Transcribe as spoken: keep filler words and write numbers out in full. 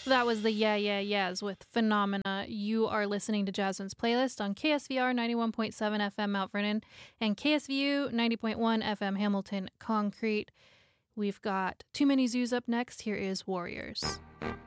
That was the Yeah Yeah Yeahs with Phenomena. You are listening to Jasmine's Playlist on K S V R ninety-one point seven F M Mount Vernon and K S V U ninety point one F M Hamilton Concrete. We've got Too Many Zoos up next. Here is Warriors.